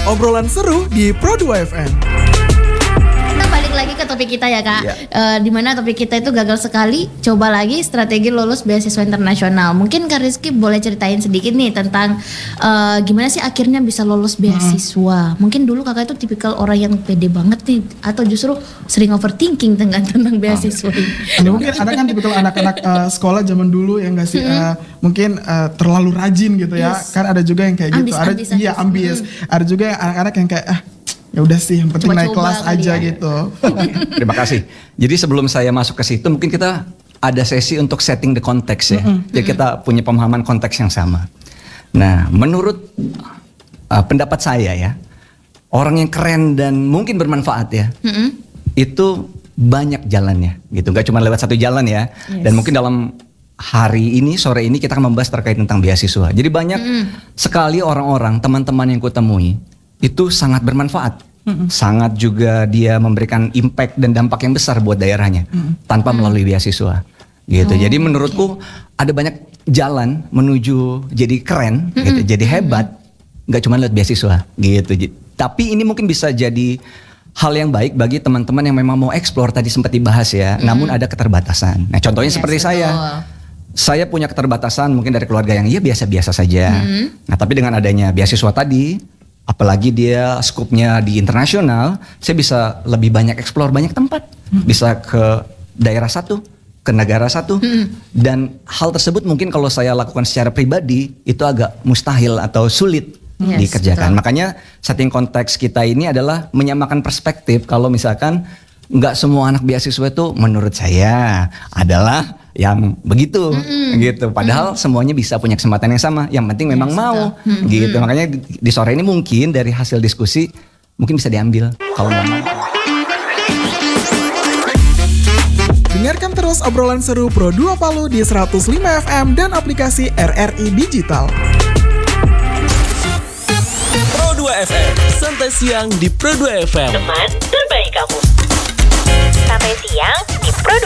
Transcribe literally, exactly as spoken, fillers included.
obrolan seru di Pro dua F M. Kita balik lagi ke topik kita ya Kak. Iya. Eh, dimana topik kita itu gagal sekali, coba lagi strategi lulus beasiswa internasional. Mungkin Kak Rizky boleh ceritain sedikit nih tentang eh, gimana sih akhirnya bisa lulus beasiswa. Mungkin dulu Kakak itu tipikal orang yang pede banget nih, atau justru sering overthinking tentang tentang beasiswa ini. Ya, mungkin ada kan tipikal anak-anak uh, sekolah zaman dulu yang nggak sih uh, mungkin uh, terlalu rajin gitu ya. Yes. Kan ada juga yang kayak Ambis, gitu. Ada ambis, iya ambis. ambis. Ada juga yang anak-anak yang kayak ah ya udah sih yang penting naik Coba-coba kelas kali aja ya. gitu. Terima kasih. Jadi sebelum saya masuk ke situ, mungkin kita ada sesi untuk setting the context ya. Jadi kita punya pemahaman konteks yang sama. Nah, menurut uh, pendapat saya ya, orang yang keren dan mungkin bermanfaat ya, Mm-mm. itu banyak jalannya gitu. Gak cuma lewat satu jalan ya. Yes. Dan mungkin dalam hari ini, sore ini kita akan membahas terkait tentang beasiswa. Jadi banyak sekali orang-orang, teman-teman yang kutemui itu sangat bermanfaat. Sangat juga dia memberikan impact dan dampak yang besar buat daerahnya tanpa melalui beasiswa. Gitu. Oh, Jadi menurutku ada banyak jalan menuju jadi keren, gitu, jadi hebat. Gak cuma lewat beasiswa gitu. J- Tapi ini mungkin bisa jadi hal yang baik bagi teman-teman yang memang mau explore, tadi sempat dibahas ya. Namun ada keterbatasan. Nah, contohnya Yes, seperti betul. saya. Saya punya keterbatasan mungkin dari keluarga yang ya biasa-biasa saja. Nah, tapi dengan adanya beasiswa tadi, apalagi dia skupnya di internasional, saya bisa lebih banyak explore banyak tempat. Bisa ke daerah satu, ke negara satu. Dan hal tersebut mungkin kalau saya lakukan secara pribadi itu agak mustahil atau sulit Yes, dikerjakan. betul. Makanya setting konteks kita ini adalah menyamakan perspektif. Kalau misalkan nggak semua anak beasiswa itu menurut saya adalah yang begitu gitu. Padahal semuanya bisa punya kesempatan yang sama. Yang penting memang Yes, mau betul. gitu. Makanya di, di sore ini mungkin dari hasil diskusi mungkin bisa diambil. Kalau nggak mau. Dengarkan terus obrolan seru Pro dua Palu di seratus lima F M dan aplikasi R R I Digital. Pro dua F M, santai siang di Pro dua F M. Teman terbaik kamu. Sampai siang di Pro